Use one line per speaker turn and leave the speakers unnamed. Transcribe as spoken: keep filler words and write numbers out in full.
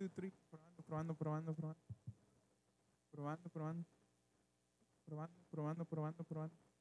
two, three. Probando, probando, probando, probando. Probando, probando. Probando, probando, probando, probando.